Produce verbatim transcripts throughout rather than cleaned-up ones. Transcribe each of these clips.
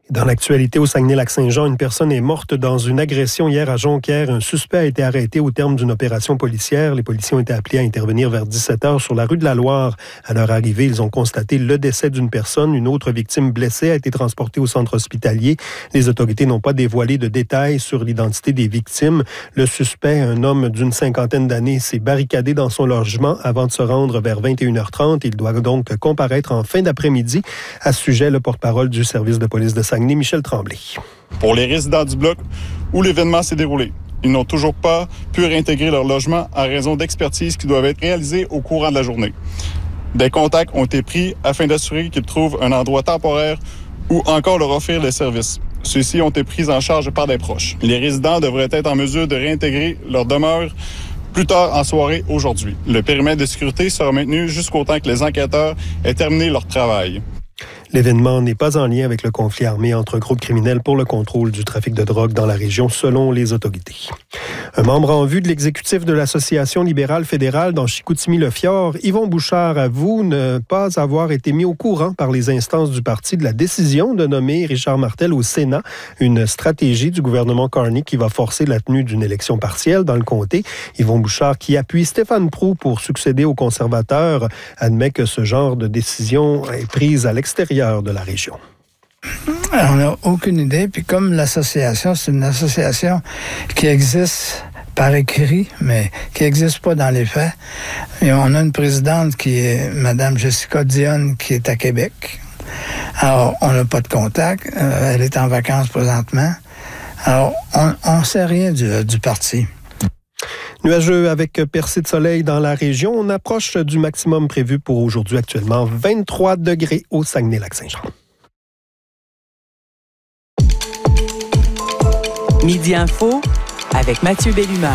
Dans l'actualité au Saguenay-Lac-Saint-Jean, une personne est morte dans une agression hier à Jonquière. Un suspect a été arrêté au terme d'une opération policière. Les policiers ont été appelés à intervenir vers dix-sept heures sur la rue de la Loire. À leur arrivée, ils ont constaté le décès d'une personne. Une autre victime blessée a été transportée au centre hospitalier. Les autorités n'ont pas dévoilé de détails sur l'identité des victimes. Le suspect, un homme d'une cinquantaine d'années, s'est barricadé dans son logement avant de se rendre vers vingt et une heures trente. Il doit donc comparaître en fin d'après-midi. À ce sujet, le porte-parole du service de police de Saguenay, Michel Tremblay. Pour les résidents du bloc où l'événement s'est déroulé, ils n'ont toujours pas pu réintégrer leur logement en raison d'expertises qui doivent être réalisées au courant de la journée. Des contacts ont été pris afin d'assurer qu'ils trouvent un endroit temporaire ou encore leur offrir les services. Ceux-ci ont été pris en charge par des proches. Les résidents devraient être en mesure de réintégrer leur demeure plus tard en soirée aujourd'hui. Le périmètre de sécurité sera maintenu jusqu'au temps que les enquêteurs aient terminé leur travail. L'événement n'est pas en lien avec le conflit armé entre groupes criminels pour le contrôle du trafic de drogue dans la région, selon les autorités. Un membre en vue de l'exécutif de l'Association libérale fédérale dans Chicoutimi-le-Fjord, Yvon Bouchard, avoue ne pas avoir été mis au courant par les instances du parti de la décision de nommer Richard Martel au Sénat, une stratégie du gouvernement Carney qui va forcer la tenue d'une élection partielle dans le comté. Yvon Bouchard, qui appuie Stéphane Proulx pour succéder aux conservateurs, admet que ce genre de décision est prise à l'extérieur de la région. On n'a aucune idée. Puis comme l'association, c'est une association qui existe par écrit, mais qui n'existe pas dans les faits. Et on a une présidente qui est Mme Jessica Dionne, qui est à Québec. Alors, on n'a pas de contact. Euh, elle est en vacances présentement. Alors, on ne sait rien du, du parti. Nuageux avec percée de soleil dans la région. On approche du maximum prévu pour aujourd'hui, actuellement vingt-trois degrés au Saguenay-Lac-Saint-Jean. Midi Info avec Mathieu Bellumeur.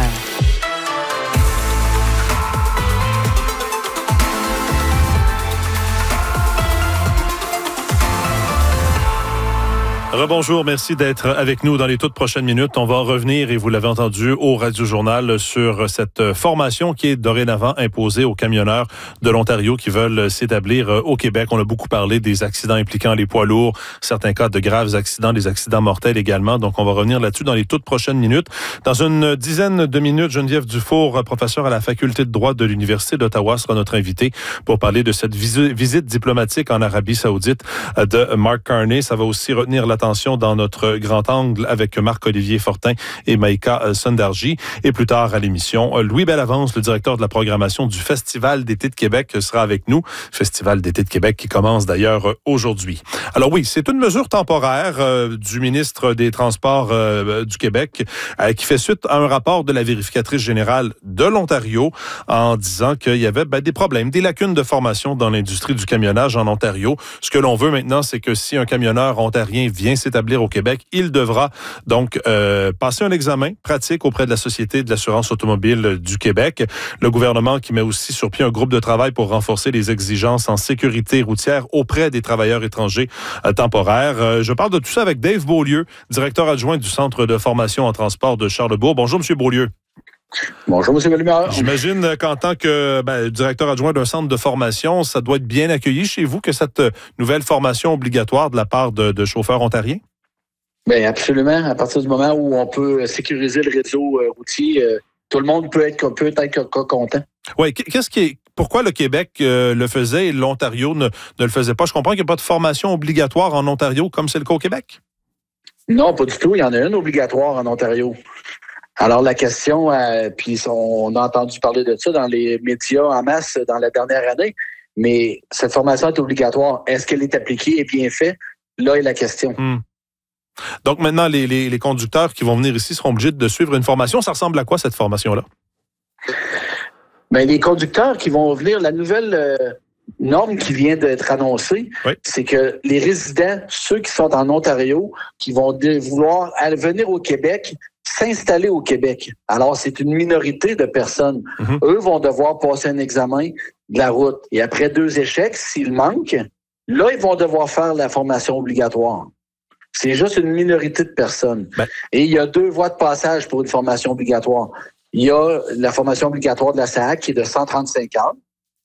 Rebonjour, merci d'être avec nous dans les toutes prochaines minutes. On va revenir, et vous l'avez entendu, au Radio-Journal sur cette formation qui est dorénavant imposée aux camionneurs de l'Ontario qui veulent s'établir au Québec. On a beaucoup parlé des accidents impliquant les poids lourds, certains cas de graves accidents, des accidents mortels également. Donc, on va revenir là-dessus dans les toutes prochaines minutes. Dans une dizaine de minutes, Geneviève Dufour, professeure à la Faculté de droit de l'Université d'Ottawa, sera notre invitée pour parler de cette vis- visite diplomatique en Arabie Saoudite de Mark Carney. Ça va aussi retenir l'attention dans notre grand angle avec Marc-Olivier Fortin et Maïka Sundarji. Et plus tard à l'émission, Louis Bellavance, le directeur de la programmation du Festival d'été de Québec, sera avec nous. Festival d'été de Québec qui commence d'ailleurs aujourd'hui. Alors oui, c'est une mesure temporaire euh, du ministre des Transports euh, du Québec euh, qui fait suite à un rapport de la vérificatrice générale de l'Ontario en disant qu'il y avait ben, des problèmes, des lacunes de formation dans l'industrie du camionnage en Ontario. Ce que l'on veut maintenant, c'est que si un camionneur ontarien vient s'établir au Québec, il devra donc euh, passer un examen pratique auprès de la Société de l'assurance automobile du Québec. Le gouvernement qui met aussi sur pied un groupe de travail pour renforcer les exigences en sécurité routière auprès des travailleurs étrangers euh, temporaires. Euh, je parle de tout ça avec Dave Beaulieu, directeur adjoint du Centre de formation en transport de Charlebourg. Bonjour, M. Beaulieu. Bonjour, M. Bellemare. J'imagine qu'en tant que ben, directeur adjoint d'un centre de formation, ça doit être bien accueilli chez vous que cette nouvelle formation obligatoire de la part de, de chauffeurs ontariens? Bien, absolument. À partir du moment où on peut sécuriser le réseau euh, routier, euh, tout le monde peut être, peut être content. Oui, qu'est-ce qui est... Pourquoi le Québec euh, le faisait et l'Ontario ne, ne le faisait pas? Je comprends qu'il n'y a pas de formation obligatoire en Ontario comme c'est le cas au Québec. Non, pas du tout. Il y en a une obligatoire en Ontario. Alors, la question, euh, puis on a entendu parler de ça dans les médias en masse dans la dernière année, mais cette formation est obligatoire. Est-ce qu'elle est appliquée et bien faite? Là est la question. Hmm. Donc, maintenant, les, les, les conducteurs qui vont venir ici seront obligés de suivre une formation. Ça ressemble à quoi, cette formation-là? Bien, les conducteurs qui vont venir, la nouvelle euh, norme qui vient d'être annoncée, oui. C'est que les résidents, ceux qui sont en Ontario, qui vont de, vouloir aller, venir au Québec, s'installer au Québec. Alors, c'est une minorité de personnes. Mm-hmm. Eux vont devoir passer un examen de la route. Et après deux échecs, s'ils manquent, là, ils vont devoir faire la formation obligatoire. C'est juste une minorité de personnes. Ben. Et il y a deux voies de passage pour une formation obligatoire. Il y a la formation obligatoire de la S A A C qui est de cent trente-cinq heures.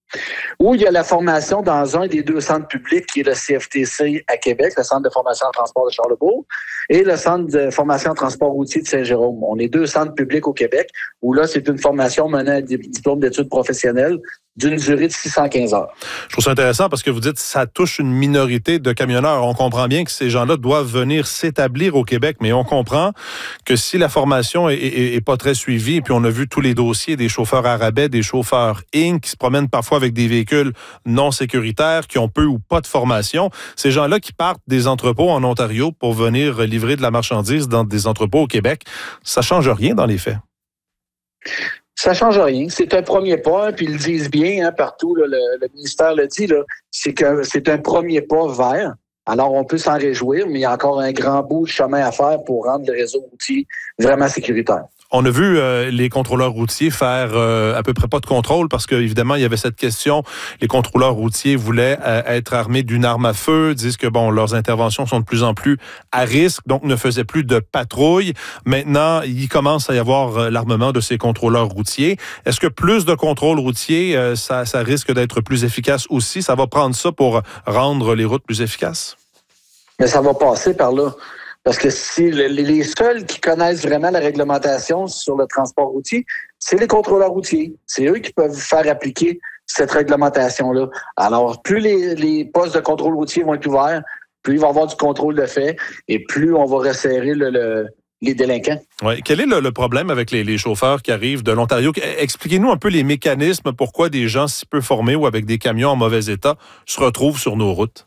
Ou il y a la formation dans un des deux centres publics qui est le C F T C à Québec, le Centre de formation en transport de Charlebourg, et le Centre de formation en transport routier de Saint-Jérôme. On est deux centres publics au Québec où là, c'est une formation menée à un diplôme d'études professionnelles d'une durée de six cent quinze heures. Je trouve ça intéressant parce que vous dites que ça touche une minorité de camionneurs. On comprend bien que ces gens-là doivent venir s'établir au Québec, mais on comprend que si la formation est, est, est pas très suivie, et puis on a vu tous les dossiers des chauffeurs à rabais, des chauffeurs Inc qui se promènent parfois avec des véhicules non sécuritaires, qui ont peu ou pas de formation, ces gens-là qui partent des entrepôts en Ontario pour venir livrer de la marchandise dans des entrepôts au Québec, ça change rien dans les faits. Ça change rien. C'est un premier pas, puis ils le disent bien hein, partout, là, le, le ministère le dit, là, c'est que c'est un premier pas vers. Alors, on peut s'en réjouir, mais il y a encore un grand bout de chemin à faire pour rendre le réseau routier vraiment sécuritaire. On a vu euh, les contrôleurs routiers faire euh, à peu près pas de contrôle parce qu'évidemment, il y avait cette question. Les contrôleurs routiers voulaient euh, être armés d'une arme à feu, disent que bon, leurs interventions sont de plus en plus à risque, donc ne faisaient plus de patrouille. Maintenant, il commence à y avoir euh, l'armement de ces contrôleurs routiers. Est-ce que plus de contrôles routiers, euh, ça, ça risque d'être plus efficace aussi? Ça va prendre ça pour rendre les routes plus efficaces? Mais ça va passer par là. Parce que si les seuls qui connaissent vraiment la réglementation sur le transport routier, c'est les contrôleurs routiers. C'est eux qui peuvent faire appliquer cette réglementation-là. Alors, plus les, les postes de contrôle routier vont être ouverts, plus il va y avoir du contrôle de fait et plus on va resserrer le, le, les délinquants. Oui. Quel est le, le problème avec les, les chauffeurs qui arrivent de l'Ontario? Expliquez-nous un peu les mécanismes, pourquoi des gens si peu formés ou avec des camions en mauvais état se retrouvent sur nos routes.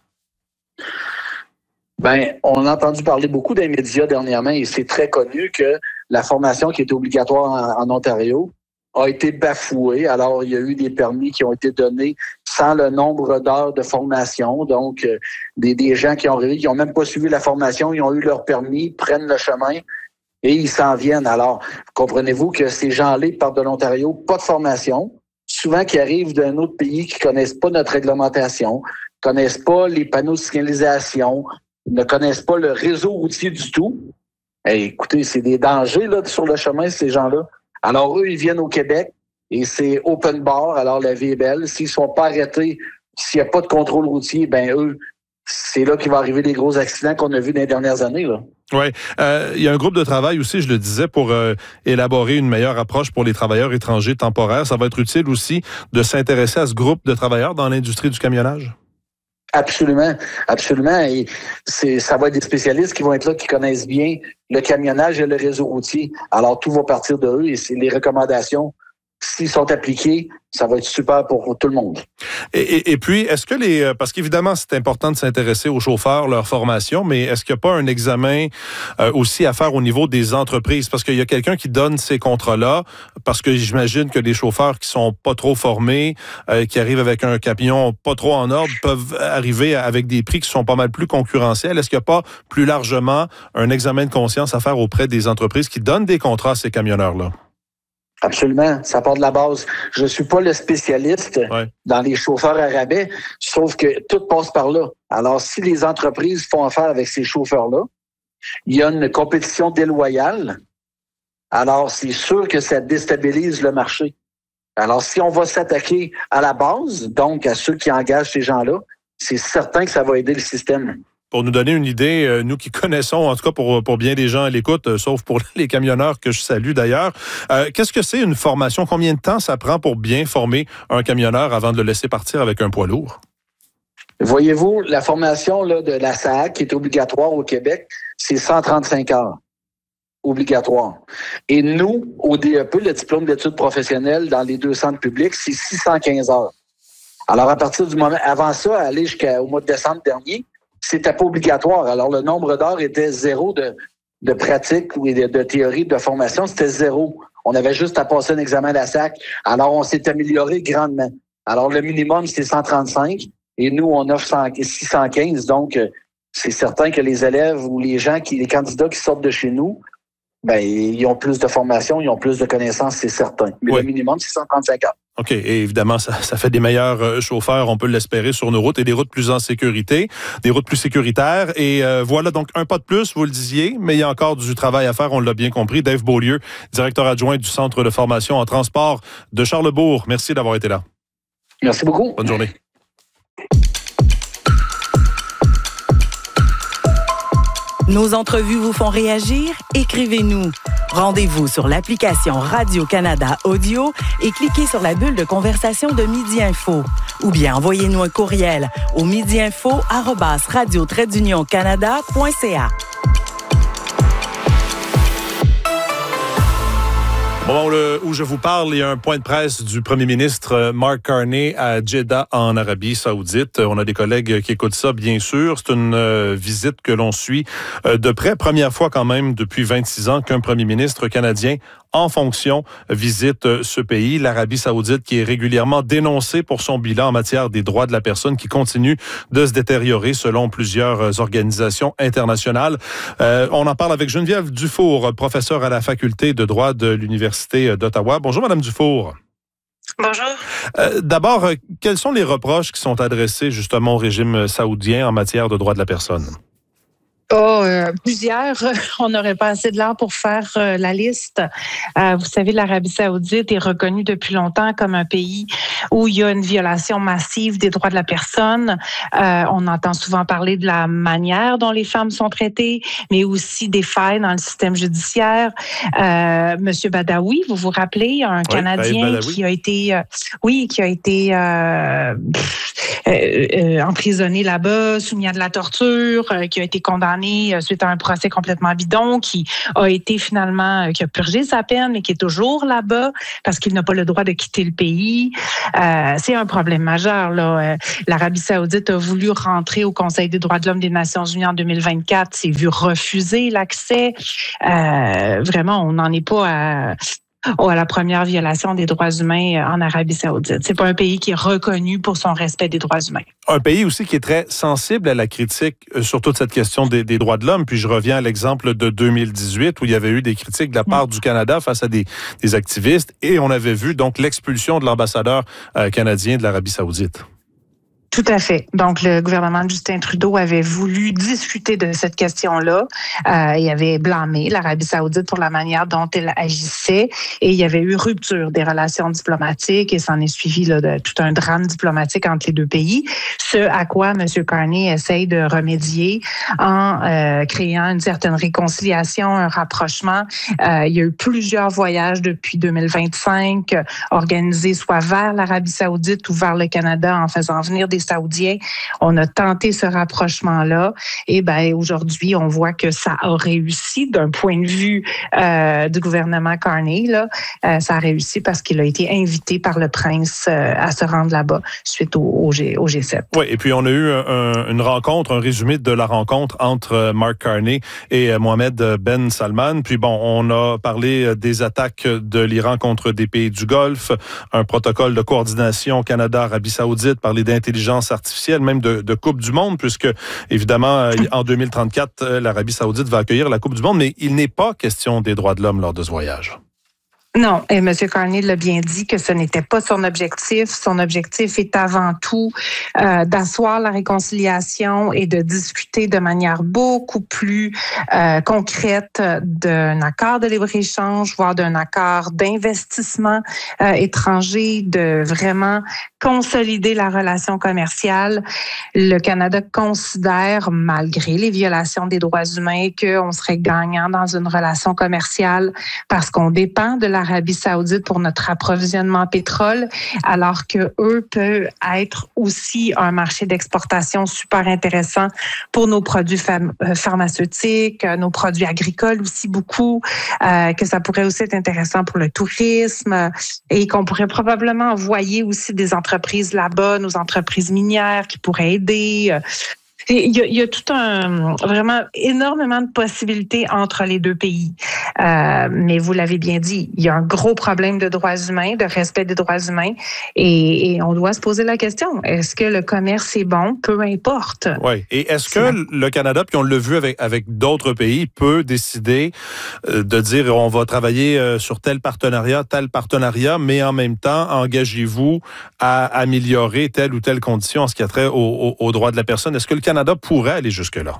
Ben, on a entendu parler beaucoup des médias dernièrement et c'est très connu que la formation qui était obligatoire en, en Ontario a été bafouée. Alors, il y a eu des permis qui ont été donnés sans le nombre d'heures de formation. Donc, euh, des, des gens qui ont qui ont même pas suivi la formation, ils ont eu leur permis, prennent le chemin et ils s'en viennent. Alors, comprenez-vous que ces gens-là partent de l'Ontario, pas de formation, souvent qui arrivent d'un autre pays qui connaissent pas notre réglementation, connaissent pas les panneaux de signalisation, ne connaissent pas le réseau routier du tout. Hey, écoutez, c'est des dangers là, sur le chemin, ces gens-là. Alors, eux, ils viennent au Québec et c'est open bar, alors la vie est belle. S'ils ne sont pas arrêtés, s'il n'y a pas de contrôle routier, ben eux, c'est là qu'il va arriver des gros accidents qu'on a vus dans les dernières années. Là. Oui. Euh, il y a un groupe de travail aussi, je le disais, pour euh, élaborer une meilleure approche pour les travailleurs étrangers temporaires. Ça va être utile aussi de s'intéresser à ce groupe de travailleurs dans l'industrie du camionnage? Absolument, absolument. Et c'est, ça va être des spécialistes qui vont être là, qui connaissent bien le camionnage et le réseau routier. Alors, tout va partir de eux et c'est les recommandations. S'ils sont appliqués, ça va être super pour tout le monde. Et, et, et puis, est-ce que les... Parce qu'évidemment, c'est important de s'intéresser aux chauffeurs, leur formation, mais est-ce qu'il n'y a pas un examen euh, aussi à faire au niveau des entreprises? Parce qu'il y a quelqu'un qui donne ces contrats-là, parce que j'imagine que les chauffeurs qui sont pas trop formés, euh, qui arrivent avec un camion pas trop en ordre, peuvent arriver avec des prix qui sont pas mal plus concurrentiels. Est-ce qu'il n'y a pas plus largement un examen de conscience à faire auprès des entreprises qui donnent des contrats à ces camionneurs-là? Absolument, ça part de la base. Je suis pas le spécialiste ouais. dans les chauffeurs à rabais, sauf que tout passe par là. Alors, si les entreprises font affaire avec ces chauffeurs-là, il y a une compétition déloyale. Alors, c'est sûr que ça déstabilise le marché. Alors, si on va s'attaquer à la base, donc à ceux qui engagent ces gens-là, c'est certain que ça va aider le système. Pour nous donner une idée, euh, nous qui connaissons, en tout cas pour, pour bien des gens à l'écoute, euh, sauf pour les camionneurs que je salue d'ailleurs, euh, qu'est-ce que c'est une formation? Combien de temps ça prend pour bien former un camionneur avant de le laisser partir avec un poids lourd? Voyez-vous, la formation là, de la S A A C qui est obligatoire au Québec, c'est cent trente-cinq heures. Obligatoire. Et nous, au D E P, le diplôme d'études professionnelles dans les deux centres publics, c'est six cent quinze heures. Alors, à partir du moment, avant ça, aller jusqu'au mois de décembre dernier, c'était pas obligatoire. Alors, le nombre d'heures était zéro de, de pratique ou de, de théorie, de formation, c'était zéro. On avait juste à passer un examen à la S A C. Alors, on s'est amélioré grandement. Alors, le minimum, c'est cent trente-cinq et nous, on offre six cent quinze. Donc, c'est certain que les élèves ou les gens, qui, les candidats qui sortent de chez nous, ben, ils ont plus de formation, ils ont plus de connaissances, c'est certain. Mais oui. Le minimum, c'est cent trente-cinq heures. OK. Et évidemment, ça, ça fait des meilleurs chauffeurs, on peut l'espérer, sur nos routes et des routes plus en sécurité, des routes plus sécuritaires. Et euh, voilà, donc un pas de plus, vous le disiez, mais il y a encore du travail à faire, on l'a bien compris. Dave Beaulieu, directeur adjoint du Centre de formation en transport de Charlebourg. Merci d'avoir été là. Merci beaucoup. Bonne journée. Nos entrevues vous font réagir? Écrivez-nous. Rendez-vous sur l'application Radio-Canada Audio et cliquez sur la bulle de conversation de Midi Info. Ou bien envoyez-nous un courriel au midiinfo arobase radio trait d'union canada point c a. Au moment où je vous parle, il y a un point de presse du premier ministre Mark Carney à Jeddah, en Arabie Saoudite. On a des collègues qui écoutent ça, bien sûr. C'est une euh, visite que l'on suit euh, de près. Première fois quand même depuis vingt-six ans qu'un premier ministre canadien en fonction visite euh, ce pays, l'Arabie Saoudite, qui est régulièrement dénoncée pour son bilan en matière des droits de la personne qui continue de se détériorer selon plusieurs organisations internationales. Euh, on en parle avec Geneviève Dufour, professeure à la faculté de droit de l'Université d'Ottawa. Bonjour, Madame Dufour. Bonjour. Euh, d'abord, euh, quels sont les reproches qui sont adressés justement au régime saoudien en matière de droits de la personne? Oh, euh, plusieurs. On n'aurait pas assez de l'heure pour faire euh, la liste. Euh, vous savez, l'Arabie Saoudite est reconnue depuis longtemps comme un pays où il y a une violation massive des droits de la personne. Euh, on entend souvent parler de la manière dont les femmes sont traitées, mais aussi des failles dans le système judiciaire. Euh, Monsieur Badawi, vous vous rappelez, un oui, Canadien qui a été, euh, oui, qui a été euh, euh, euh, emprisonné là-bas, soumis à de la torture, euh, qui a été condamné suite à un procès complètement bidon, qui a été finalement, qui a purgé sa peine, mais qui est toujours là-bas parce qu'il n'a pas le droit de quitter le pays. Euh, c'est un problème majeur, là. L'Arabie Saoudite a voulu rentrer au Conseil des droits de l'homme des Nations unies en deux mille vingt-quatre, s'est vu refuser l'accès. Euh, vraiment, on n'en est pas à... Oh, à la première violation des droits humains en Arabie Saoudite. C'est pas un pays qui est reconnu pour son respect des droits humains. Un pays aussi qui est très sensible à la critique sur toute cette question des, des droits de l'homme. Puis je reviens à l'exemple de deux mille dix-huit où il y avait eu des critiques de la part mmh. du Canada face à des, des activistes et on avait vu donc l'expulsion de l'ambassadeur euh, canadien de l'Arabie Saoudite. Tout à fait. Donc, le gouvernement de Justin Trudeau avait voulu discuter de cette question-là. Euh, il avait blâmé l'Arabie Saoudite pour la manière dont elle agissait et il y avait eu rupture des relations diplomatiques et s'en est suivi là, de, tout un drame diplomatique entre les deux pays. Ce à quoi M. Carney essaye de remédier en euh, créant une certaine réconciliation, un rapprochement. Euh, il y a eu plusieurs voyages depuis deux mille vingt-cinq euh, organisés soit vers l'Arabie Saoudite ou vers le Canada en faisant venir des Saoudiens. On a tenté ce rapprochement-là et ben aujourd'hui, on voit que ça a réussi d'un point de vue euh, du gouvernement Carney. Là, euh, ça a réussi parce qu'il a été invité par le prince euh, à se rendre là-bas suite au, au, G, au G sept. Oui, et puis on a eu un, une rencontre, un résumé de la rencontre entre Mark Carney et Mohamed Ben Salman. Puis bon, on a parlé des attaques de l'Iran contre des pays du Golfe, un protocole de coordination Canada-Arabie Saoudite, parler d'intelligence artificielle, même de, de Coupe du Monde, puisque, évidemment, en deux mille trente-quatre, l'Arabie Saoudite va accueillir la Coupe du Monde, mais il n'est pas question des droits de l'homme lors de ce voyage. Non, et M. Carney l'a bien dit que ce n'était pas son objectif. Son objectif est avant tout euh, d'asseoir la réconciliation et de discuter de manière beaucoup plus euh, concrète d'un accord de libre-échange, voire d'un accord d'investissement euh, étranger, de vraiment consolider la relation commerciale. Le Canada considère, malgré les violations des droits humains, qu'on serait gagnant dans une relation commerciale parce qu'on dépend de la l'Arabie Saoudite pour notre approvisionnement en pétrole, alors que eux peuvent être aussi un marché d'exportation super intéressant pour nos produits pharm- pharmaceutiques, nos produits agricoles aussi beaucoup, euh, que ça pourrait aussi être intéressant pour le tourisme et qu'on pourrait probablement envoyer aussi des entreprises là-bas, nos entreprises minières qui pourraient aider. Euh, Il y, a, il y a tout un, vraiment énormément de possibilités entre les deux pays. Euh, mais vous l'avez bien dit, il y a un gros problème de droits humains, de respect des droits humains. Et, et on doit se poser la question, est-ce que le commerce est bon? Peu importe. Oui. Et est-ce que le Canada, puis on l'a vu avec, avec d'autres pays, peut décider de dire on va travailler sur tel partenariat, tel partenariat, mais en même temps, engagez-vous à améliorer telle ou telle condition en ce qui a trait aux au, au droits de la personne? Est-ce que le Canada pourrait aller jusque-là?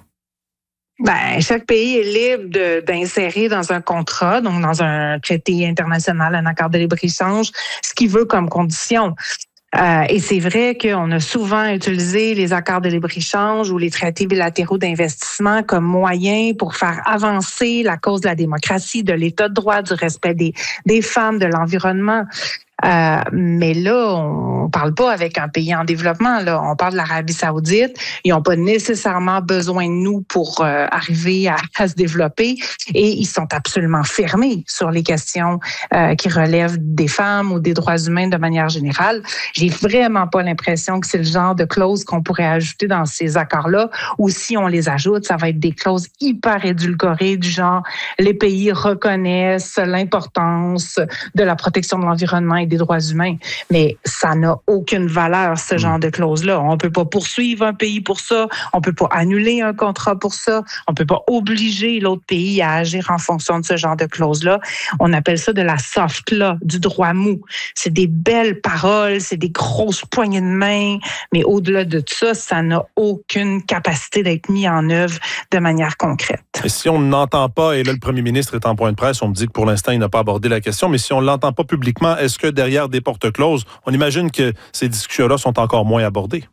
Ben, chaque pays est libre de, d'insérer dans un contrat, donc dans un traité international, un accord de libre-échange, ce qu'il veut comme condition. Euh, et c'est vrai qu'on a souvent utilisé les accords de libre-échange ou les traités bilatéraux d'investissement comme moyen pour faire avancer la cause de la démocratie, de l'état de droit, du respect des, des femmes, de l'environnement. Euh, mais là, on parle pas avec un pays en développement. Là, on parle de l'Arabie Saoudite. Ils n'ont pas nécessairement besoin de nous pour euh, arriver à, à se développer, et ils sont absolument fermés sur les questions euh, qui relèvent des femmes ou des droits humains de manière générale. J'ai vraiment pas l'impression que c'est le genre de clauses qu'on pourrait ajouter dans ces accords-là. Ou si on les ajoute, ça va être des clauses hyper édulcorées du genre les pays reconnaissent l'importance de la protection de l'environnement et des droits humains. Mais ça n'a aucune valeur, ce genre de clause-là. On ne peut pas poursuivre un pays pour ça. On ne peut pas annuler un contrat pour ça. On ne peut pas obliger l'autre pays à agir en fonction de ce genre de clause-là. On appelle ça de la soft law, du droit mou. C'est des belles paroles, c'est des grosses poignées de main, mais au-delà de tout ça, ça n'a aucune capacité d'être mis en œuvre de manière concrète. Et si on n'entend pas, et là le premier ministre est en point de presse, on me dit que pour l'instant il n'a pas abordé la question, mais si on ne l'entend pas publiquement, est-ce que derrière des portes closes, on imagine que ces discussions-là sont encore moins abordées?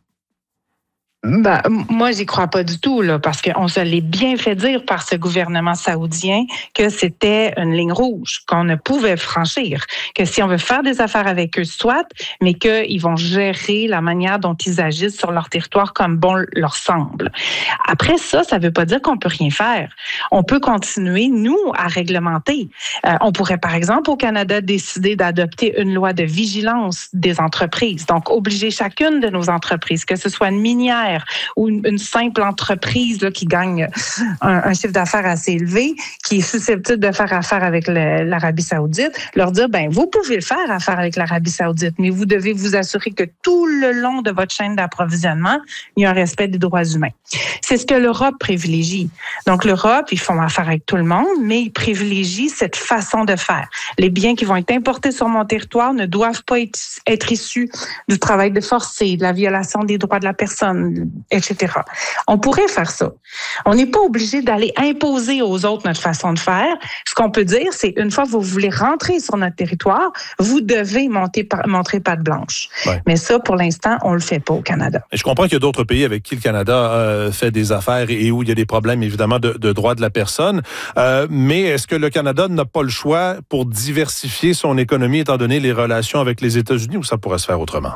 Ben, moi, j'y crois pas du tout, là, parce qu'on se l'est bien fait dire par ce gouvernement saoudien que c'était une ligne rouge, qu'on ne pouvait franchir, que si on veut faire des affaires avec eux, soit, mais qu'ils vont gérer la manière dont ils agissent sur leur territoire comme bon leur semble. Après ça, ça veut pas dire qu'on peut rien faire. On peut continuer, nous, à réglementer. Euh, on pourrait, par exemple, au Canada, décider d'adopter une loi de vigilance des entreprises, donc obliger chacune de nos entreprises, que ce soit une minière ou une, une simple entreprise là, qui gagne un, un chiffre d'affaires assez élevé, qui est susceptible de faire affaire avec le, l'Arabie Saoudite, leur dire, ben vous pouvez le faire affaire avec l'Arabie Saoudite, mais vous devez vous assurer que tout le long de votre chaîne d'approvisionnement, il y a un respect des droits humains. C'est ce que l'Europe privilégie. Donc l'Europe, ils font affaire avec tout le monde, mais ils privilégient cette façon de faire. Les biens qui vont être importés sur mon territoire ne doivent pas être, être issus du travail de forcé, de la violation des droits de la personne, et cetera. On pourrait faire ça. On n'est pas obligé d'aller imposer aux autres notre façon de faire. Ce qu'on peut dire, c'est une fois que vous voulez rentrer sur notre territoire, vous devez monter, montrer patte blanche. Ouais. Mais ça, pour l'instant, on le fait pas au Canada. Et je comprends qu'il y a d'autres pays avec qui le Canada euh, fait des affaires et où il y a des problèmes, évidemment, de, de droits de la personne. Euh, mais est-ce que le Canada n'a pas le choix pour diversifier son économie, étant donné les relations avec les États-Unis, ou ça pourrait se faire autrement?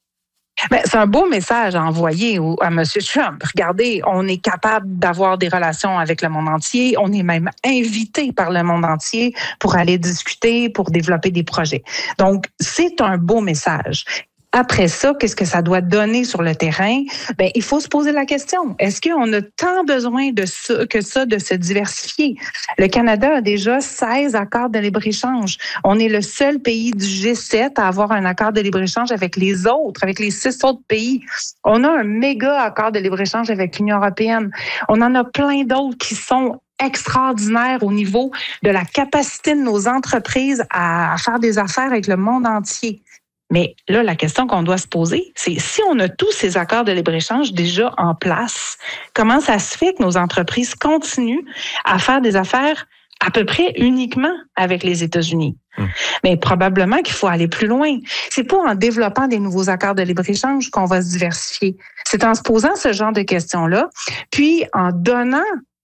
Ben, c'est un beau message à envoyer à M. Trump. Regardez, on est capable d'avoir des relations avec le monde entier. On est même invité par le monde entier pour aller discuter, pour développer des projets. Donc, c'est un beau message. Après ça, qu'est-ce que ça doit donner sur le terrain? Ben, il faut se poser la question. Est-ce qu'on a tant besoin de ça, que ça de se diversifier? Le Canada a déjà seize accords de libre-échange. On est le seul pays du G sept à avoir un accord de libre-échange avec les autres, avec les six autres pays. On a un méga accord de libre-échange avec l'Union européenne. On en a plein d'autres qui sont extraordinaire au niveau de la capacité de nos entreprises à, à faire des affaires avec le monde entier. Mais là, la question qu'on doit se poser, c'est si on a tous ces accords de libre-échange déjà en place, comment ça se fait que nos entreprises continuent à faire des affaires à peu près uniquement avec les États-Unis? Hum. Mais probablement qu'il faut aller plus loin. C'est pas en développant des nouveaux accords de libre-échange qu'on va se diversifier. C'est en se posant ce genre de questions-là, puis en donnant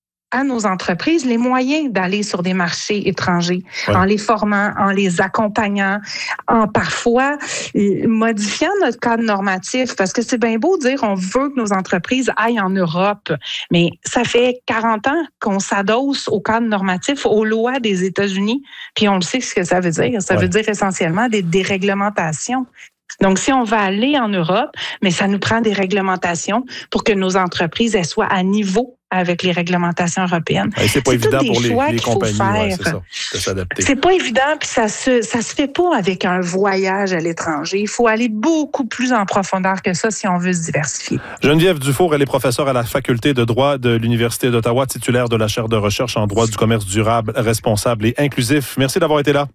à nos entreprises les moyens d'aller sur des marchés étrangers, ouais. en les formant, en les accompagnant, en parfois modifiant notre cadre normatif, parce que c'est bien beau de dire on veut que nos entreprises aillent en Europe, mais ça fait quarante ans qu'on s'adosse au cadre normatif, aux lois des États-Unis, puis on le sait ce que ça veut dire. Ça ouais. veut dire essentiellement des déréglementations. Donc, si on va aller en Europe, mais ça nous prend des réglementations pour que nos entreprises elles soient à niveau avec les réglementations européennes. Et c'est pas c'est évident pour les, les compagnies, ouais, c'est ça, de s'adapter. C'est pas évident, puis ça se ça se fait pas avec un voyage à l'étranger. Il faut aller beaucoup plus en profondeur que ça si on veut se diversifier. Geneviève Dufour, elle est professeure à la faculté de droit de l'Université d'Ottawa, titulaire de la chaire de recherche en droit du commerce durable, responsable et inclusif. Merci d'avoir été là.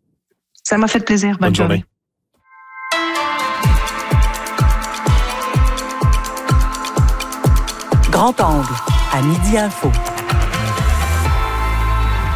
Ça m'a fait plaisir. Bonne, Bonne journée. journée. Grand angle, à Midi Info.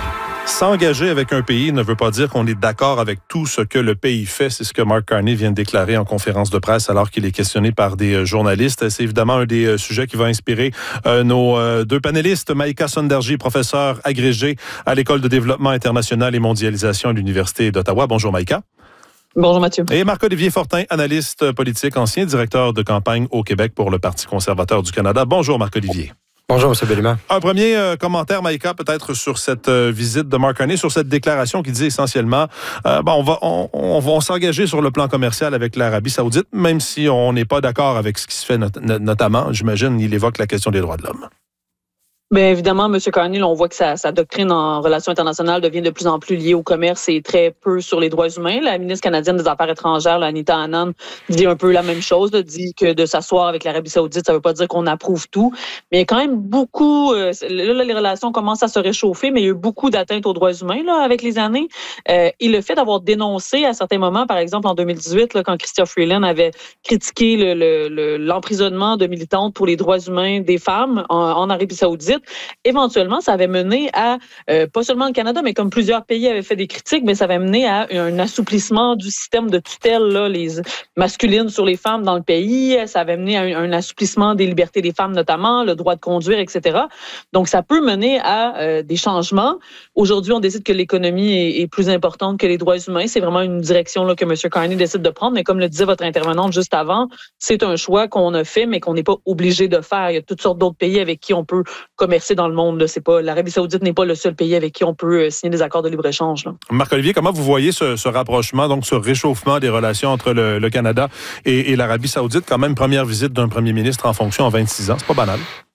S'engager avec un pays ne veut pas dire qu'on est d'accord avec tout ce que le pays fait. C'est ce que Mark Carney vient de déclarer en conférence de presse alors qu'il est questionné par des journalistes. C'est évidemment un des sujets qui va inspirer euh, nos euh, deux panélistes. Maïka Sonderji, professeure agrégée à l'École de développement international et mondialisation à l'Université d'Ottawa. Bonjour Maïka. Bonjour Mathieu. Et Marc-Olivier Fortin, analyste politique, ancien directeur de campagne au Québec pour le Parti conservateur du Canada. Bonjour Marc-Olivier. Bonjour, M. Bellman. Un premier euh, commentaire, Maïka, peut-être sur cette euh, visite de Mark Carney, sur cette déclaration qui dit essentiellement, euh, bon, on va, on, on va s'engager sur le plan commercial avec l'Arabie Saoudite, même si on n'est pas d'accord avec ce qui se fait, not- notamment, j'imagine, il évoque la question des droits de l'homme. Bien évidemment, M. Carney, là, on voit que sa, sa doctrine en relations internationales devient de plus en plus liée au commerce et très peu sur les droits humains. La ministre canadienne des Affaires étrangères, là, Anita Anand, dit un peu la même chose, là, dit que de s'asseoir avec l'Arabie Saoudite, ça ne veut pas dire qu'on approuve tout. Mais il y a quand même beaucoup, euh, là, les relations commencent à se réchauffer, mais il y a eu beaucoup d'atteintes aux droits humains là, avec les années. Euh, et le fait d'avoir dénoncé à certains moments, par exemple en deux mille dix-huit, là, quand Chrystia Freeland avait critiqué le, le, le, l'emprisonnement de militantes pour les droits humains des femmes en, en Arabie Saoudite, éventuellement, ça avait mené à, euh, pas seulement le Canada, mais comme plusieurs pays avaient fait des critiques, mais ça avait mené à un assouplissement du système de tutelle là, les masculines sur les femmes dans le pays. Ça avait mené à un, un assouplissement des libertés des femmes, notamment, le droit de conduire, et cetera. Donc, ça peut mener à euh, des changements. Aujourd'hui, on décide que l'économie est, est plus importante que les droits humains. C'est vraiment une direction là, que M. Carney décide de prendre. Mais comme le disait votre intervenante juste avant, c'est un choix qu'on a fait, mais qu'on n'est pas obligé de faire. Il y a toutes sortes d'autres pays avec qui on peut commercer dans le monde. Là. C'est pas, l'Arabie Saoudite n'est pas le seul pays avec qui on peut signer des accords de libre-échange. Là. Marc-Olivier, comment vous voyez ce, ce rapprochement, donc ce réchauffement des relations entre le, le Canada et, et l'Arabie Saoudite? Quand même, première visite d'un premier ministre en fonction en vingt-six ans. C'est pas banal.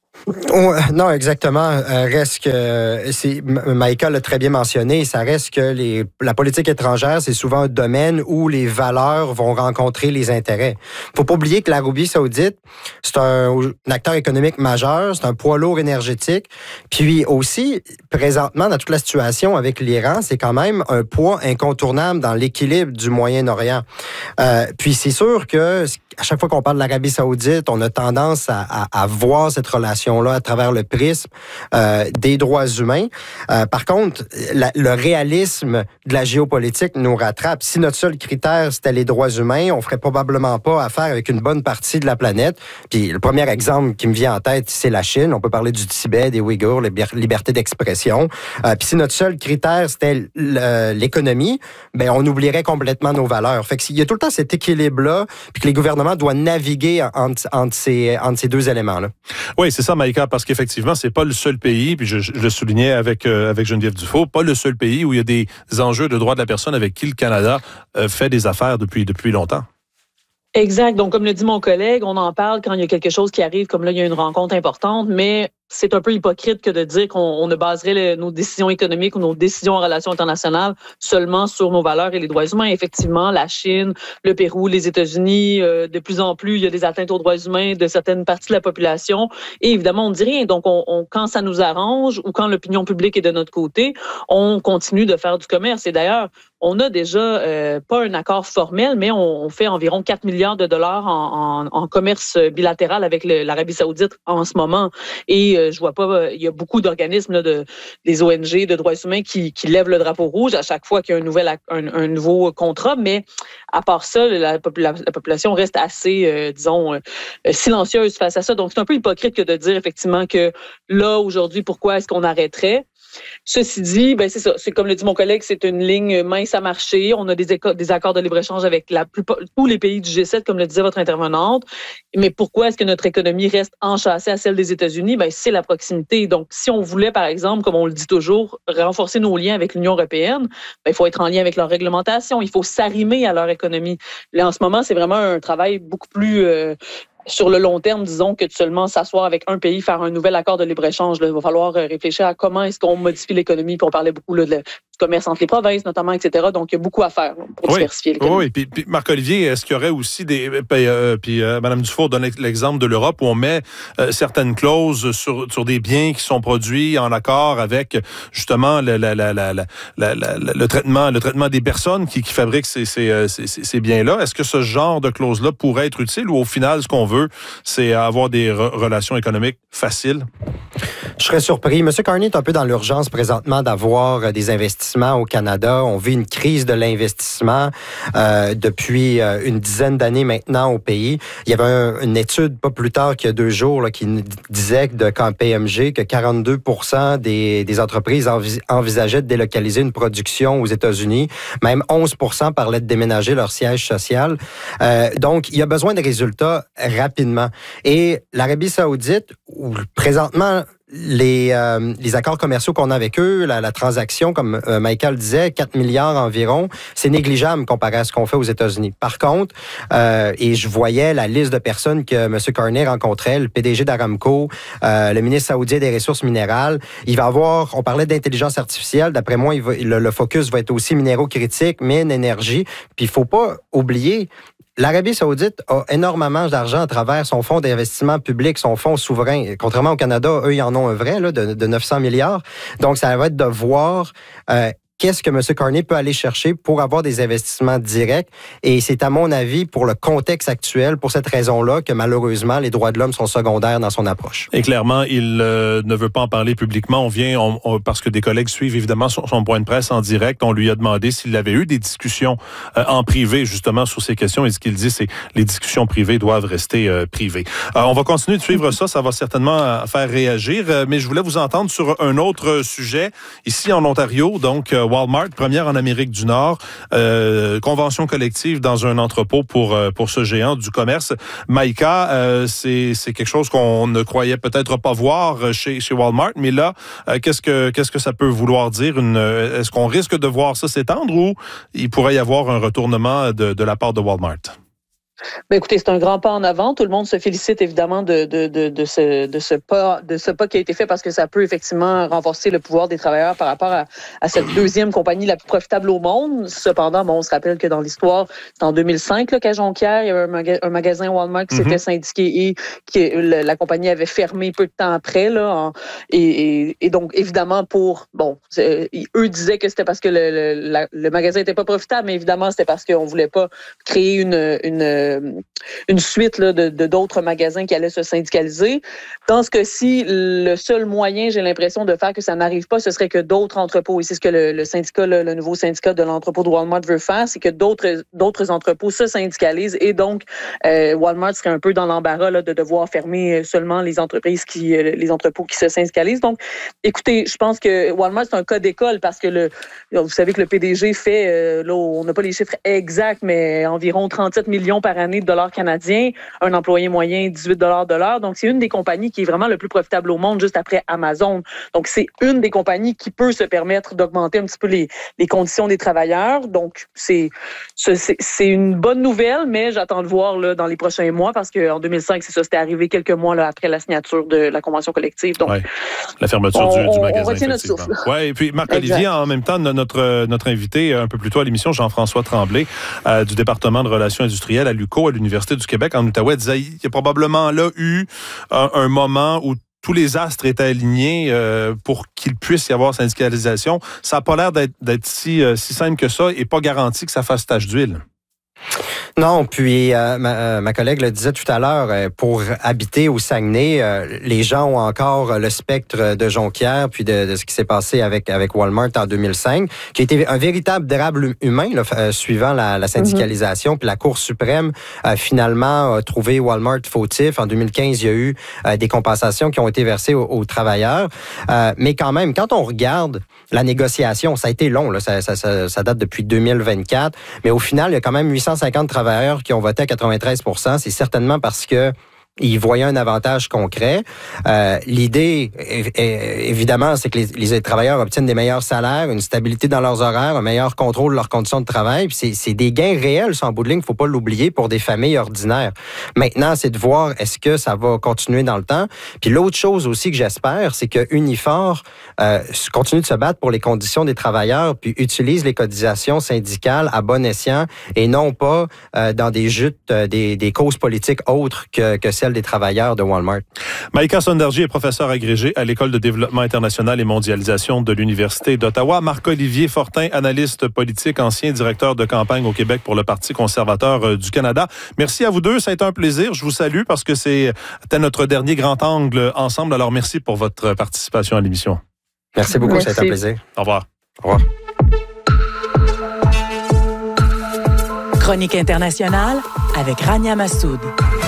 Oh, non, exactement. Euh, reste que, c'est, Maïka l'a très bien mentionné, ça reste que les, la politique étrangère, c'est souvent un domaine où les valeurs vont rencontrer les intérêts. Faut pas oublier que l'Arabie Saoudite, c'est un, un acteur économique majeur, c'est un poids lourd énergétique. Puis aussi, présentement, dans toute la situation avec l'Iran, c'est quand même un poids incontournable dans l'équilibre du Moyen-Orient. Euh, puis c'est sûr que à chaque fois qu'on parle de l'Arabie Saoudite, on a tendance à, à, à voir cette relation-là à travers le prisme euh, des droits humains. Euh, par contre, la, le réalisme de la géopolitique nous rattrape. Si notre seul critère, c'était les droits humains, on ferait probablement pas affaire avec une bonne partie de la planète. Puis le premier exemple qui me vient en tête, c'est la Chine. On peut parler du Tibet, des Ouïghours, la liberté d'expression. Euh, puis si notre seul critère, c'était l'économie, ben on oublierait complètement nos valeurs. Fait qu'il y a tout le temps cet équilibre-là, puis que les gouvernements doit naviguer entre, entre, ces, entre ces deux éléments-là. Oui, c'est ça, Maïka, parce qu'effectivement, c'est pas le seul pays, puis je, je le soulignais avec, euh, avec Geneviève Dufault, pas le seul pays où il y a des enjeux de droits de la personne avec qui le Canada euh, fait des affaires depuis, depuis longtemps. Exact. Donc, comme le dit mon collègue, on en parle quand il y a quelque chose qui arrive, comme là, il y a une rencontre importante, mais c'est un peu hypocrite que de dire qu'on on ne baserait le, nos décisions économiques ou nos décisions en relations internationales seulement sur nos valeurs et les droits humains. Effectivement, la Chine, le Pérou, les États-Unis, euh, de plus en plus, il y a des atteintes aux droits humains de certaines parties de la population. Et évidemment, on ne dit rien. Donc, on, on, quand ça nous arrange ou quand l'opinion publique est de notre côté, on continue de faire du commerce. Et d'ailleurs, on a déjà euh, pas un accord formel, mais on, on fait environ quatre milliards de dollars en, en, en commerce bilatéral avec le, l'Arabie Saoudite en ce moment. Et euh, je vois pas, il y a beaucoup d'organismes là, de, des O N G de droits humains qui, qui lèvent le drapeau rouge à chaque fois qu'il y a un, nouvel, un, un nouveau contrat. Mais à part ça, la, la, la population reste assez, euh, disons, euh, silencieuse face à ça. Donc, c'est un peu hypocrite que de dire effectivement que là, aujourd'hui, pourquoi est-ce qu'on arrêterait? Ceci dit, ben c'est ça. C'est comme le dit mon collègue, c'est une ligne mince à marcher. On a des, éco- des accords de libre-échange avec la plupart, tous les pays du G sept, comme le disait votre intervenante. Mais pourquoi est-ce que notre économie reste enchâssée à celle des États-Unis? Ben c'est la proximité. Donc, si on voulait, par exemple, comme on le dit toujours, renforcer nos liens avec l'Union européenne, ben il faut être en lien avec leur réglementation. Il faut s'arrimer à leur économie. Là, en ce moment, c'est vraiment un travail beaucoup plus euh, sur le long terme, disons, que de seulement s'asseoir avec un pays, faire un nouvel accord de libre-échange. Là. Il va falloir réfléchir à comment est-ce qu'on modifie l'économie. Puis on parlait beaucoup là, de, du commerce entre les provinces, notamment, et cetera. Donc, il y a beaucoup à faire là, pour oui. diversifier l'économie. Oui, puis, puis Marc-Olivier, est-ce qu'il y aurait aussi des... Puis, euh, puis euh, Mme Dufour donne l'exemple de l'Europe où on met euh, certaines clauses sur, sur des biens qui sont produits en accord avec, justement, le, la, la, la, la, la, la, le, traitement, le traitement des personnes qui, qui fabriquent ces, ces, ces, ces biens-là. Est-ce que ce genre de clause-là pourrait être utile ou, au final, ce qu'on veut, c'est avoir des re- relations économiques faciles? Je serais surpris. M. Carney est un peu dans l'urgence présentement d'avoir des investissements au Canada. On vit une crise de l'investissement euh, depuis euh, une dizaine d'années maintenant au pays. Il y avait un, une étude pas plus tard qu'il y a deux jours là, qui disait que de K P M G que quarante-deux pour cent des, des entreprises envis- envisageaient de délocaliser une production aux États-Unis. Même onze pour cent parlaient de déménager leur siège social. Euh, donc, il y a besoin de résultats rapidement. Et l'Arabie saoudite, où présentement, les, euh, les accords commerciaux qu'on a avec eux, la, la transaction, comme euh, Michael disait, quatre milliards environ, c'est négligeable comparé à ce qu'on fait aux États-Unis. Par contre, euh, et je voyais la liste de personnes que M. Carney rencontrait, le P D G d'Aramco, euh, le ministre saoudien des Ressources minérales, il va avoir, on parlait d'intelligence artificielle, d'après moi, il va, le, le focus va être aussi minéraux critiques, mines, énergie, puis il faut pas oublier, l'Arabie saoudite a énormément d'argent à travers son fonds d'investissement public, son fonds souverain. Contrairement au Canada, eux, ils en ont un vrai là, de, de neuf cents milliards. Donc, ça va être de voir euh, qu'est-ce que M. Carney peut aller chercher pour avoir des investissements directs. Et c'est, à mon avis, pour le contexte actuel, pour cette raison-là, que malheureusement, les droits de l'homme sont secondaires dans son approche. Et clairement, il euh, ne veut pas en parler publiquement. On vient, on, on, parce que des collègues suivent évidemment son, son point de presse en direct. On lui a demandé s'il avait eu des discussions euh, en privé, justement, sur ces questions. Et ce qu'il dit, c'est que les discussions privées doivent rester euh, privées. Euh, on va continuer de suivre ça. Ça va certainement euh, faire réagir. Euh, mais je voulais vous entendre sur un autre sujet. Ici, en Ontario, donc, euh, Walmart, première en Amérique du Nord, euh, convention collective dans un entrepôt pour euh, pour ce géant du commerce. Maïka, euh, c'est c'est quelque chose qu'on ne croyait peut-être pas voir chez chez Walmart, mais là, euh, qu'est-ce que qu'est-ce que ça peut vouloir dire? Une, est-ce qu'on risque de voir ça s'étendre ou il pourrait y avoir un retournement de de la part de Walmart? Ben écoutez, c'est un grand pas en avant. Tout le monde se félicite évidemment de, de, de, de, ce, de, ce pas, de ce pas qui a été fait parce que ça peut effectivement renforcer le pouvoir des travailleurs par rapport à, à cette deuxième compagnie la plus profitable au monde. Cependant, bon, on se rappelle que dans l'histoire, c'est en deux mille cinq là, qu'à Jonquière, il y avait un, maga- un magasin Walmart qui mm-hmm. s'était syndiqué et qui, la, la compagnie avait fermé peu de temps après. Là, en, et, et, et donc, évidemment, pour... Bon, eux disaient que c'était parce que le, le, la, le magasin n'était pas profitable, mais évidemment, c'était parce qu'on ne voulait pas créer une... une une suite là, de, de d'autres magasins qui allaient se syndicaliser. Dans ce cas-ci, le seul moyen, j'ai l'impression, de faire que ça n'arrive pas, ce serait que d'autres entrepôts, et c'est ce que le, le syndicat, le, le nouveau syndicat de l'entrepôt de Walmart veut faire, c'est que d'autres, d'autres entrepôts se syndicalisent et donc euh, Walmart serait un peu dans l'embarras là, de devoir fermer seulement les entreprises qui, les entrepôts qui se syndicalisent. Donc, écoutez, je pense que Walmart, c'est un cas d'école parce que le, vous savez que le P D G fait, euh, là, on n'a pas les chiffres exacts, mais environ trente-sept millions par année de dollars canadiens, un employé moyen dix-huit dollars de l'heure. Donc, c'est une des compagnies qui est vraiment le plus profitable au monde, juste après Amazon. Donc, c'est une des compagnies qui peut se permettre d'augmenter un petit peu les, les conditions des travailleurs. Donc, c'est, c'est, c'est une bonne nouvelle, mais j'attends de voir là, dans les prochains mois parce qu'en deux mille cinq, c'est ça, c'était arrivé quelques mois là, après la signature de la convention collective. Donc, ouais, la fermeture on, du, du magasin. On retient notre souffle. Oui, et puis Marc-Olivier, en même temps, notre, notre invité un peu plus tôt à l'émission, Jean-François Tremblay, euh, du département de relations industrielles à l'U Q A, à l'Université du Québec en Outaouais, disait qu'il y a probablement là eu un, un moment où tous les astres étaient alignés euh, pour qu'il puisse y avoir syndicalisation. Ça n'a pas l'air d'être, d'être si, euh, si simple que ça et pas garanti que ça fasse tache d'huile. Non, puis euh, ma, euh, ma collègue le disait tout à l'heure, euh, pour habiter au Saguenay, euh, les gens ont encore le spectre de Jonquière, puis de, de ce qui s'est passé avec avec Walmart en deux mille cinq, qui a été un véritable drame humain, là, euh, suivant la, la syndicalisation. Mm-hmm. Puis la Cour suprême, euh, finalement, a trouvé Walmart fautif. En deux mille quinze, il y a eu euh, des compensations qui ont été versées aux, aux travailleurs. Euh, mais quand même, quand on regarde la négociation, ça a été long, là, ça, ça, ça, ça date depuis deux mille vingt-quatre, mais au final, il y a quand même huit cent cinquante travailleurs qui ont voté à quatre-vingt-treize pour cent. C'est certainement parce que ils voyaient un avantage concret. Euh, l'idée, évidemment, c'est que les, les travailleurs obtiennent des meilleurs salaires, une stabilité dans leurs horaires, un meilleur contrôle de leurs conditions de travail. Puis c'est, c'est des gains réels, ça, en bout de ligne, faut pas l'oublier, pour des familles ordinaires. Maintenant, c'est de voir est-ce que ça va continuer dans le temps. Puis l'autre chose aussi que j'espère, c'est que Unifor euh, continue de se battre pour les conditions des travailleurs, puis utilise les cotisations syndicales à bon escient et non pas euh, dans des jutes, euh, des, des causes politiques autres que, que celles potentiel des travailleurs de Walmart. Maïka Sonderji est professeure agrégée à l'École de développement international et mondialisation de l'Université d'Ottawa. Marc-Olivier Fortin, analyste politique, ancien directeur de campagne au Québec pour le Parti conservateur du Canada. Merci à vous deux, ça a été un plaisir. Je vous salue parce que c'était notre dernier grand angle ensemble. Alors merci pour votre participation à l'émission. Merci beaucoup, Merci. ça a été un plaisir. Au revoir. Au revoir. Chronique internationale avec Rania Massoud.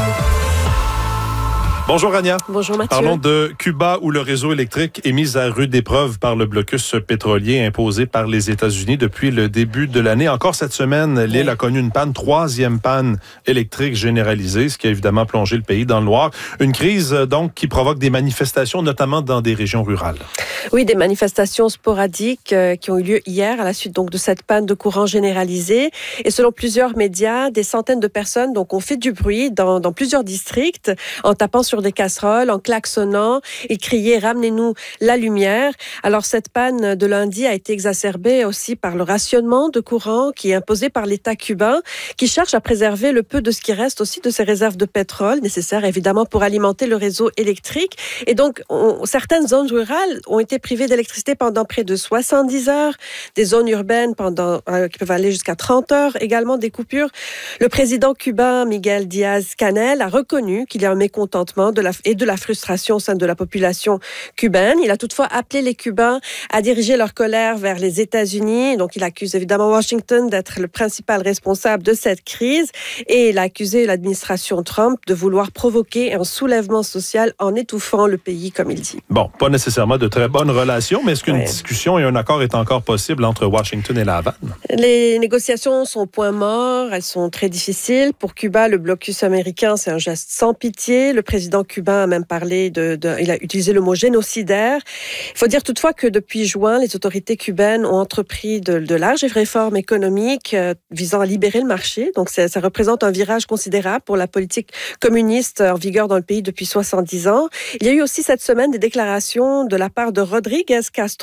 Bonjour Rania. Bonjour Mathieu. Parlons de Cuba où le réseau électrique est mis à rude épreuve par le blocus pétrolier imposé par les États-Unis depuis le début de l'année. Encore cette semaine, l'île oui. a connu une panne, troisième panne électrique généralisée, ce qui a évidemment plongé le pays dans le noir. Une crise donc qui provoque des manifestations, notamment dans des régions rurales. Oui, des manifestations sporadiques euh, qui ont eu lieu hier à la suite donc de cette panne de courant généralisée. Et selon plusieurs médias, des centaines de personnes donc ont fait du bruit dans, dans plusieurs districts en tapant sur des casseroles, en klaxonnant et criaient « Ramenez-nous la lumière ». Alors, cette panne de lundi a été exacerbée aussi par le rationnement de courant qui est imposé par l'État cubain, qui cherche à préserver le peu de ce qui reste aussi de ses réserves de pétrole, nécessaires évidemment pour alimenter le réseau électrique. Et donc, on, certaines zones rurales ont été privées d'électricité pendant près de soixante-dix heures, des zones urbaines pendant, euh, qui peuvent aller jusqu'à trente heures, également des coupures. Le président cubain Miguel Díaz-Canel a reconnu qu'il y a un mécontentement de la, et de la frustration au sein de la population cubaine. Il a toutefois appelé les Cubains à diriger leur colère vers les États-Unis. Donc, il accuse évidemment Washington d'être le principal responsable de cette crise et il a accusé l'administration Trump de vouloir provoquer un soulèvement social en étouffant le pays, comme il dit. Bon, pas nécessairement de très bonnes relations, mais est-ce qu'une ouais. discussion et un accord est encore possible entre Washington et la Havane? Les négociations sont au point mort, elles sont très difficiles. Pour Cuba, le blocus américain, c'est un geste sans pitié. Le président cubain a même parlé de, de, il a utilisé le mot génocidaire. Il faut dire toutefois que depuis juin, les autorités cubaines ont entrepris de, de larges réformes économiques euh, visant à libérer le marché. Donc, ça, ça représente un virage considérable pour la politique communiste en vigueur dans le pays depuis soixante-dix ans. Il y a eu aussi cette semaine des déclarations de la part de Rodríguez Castro,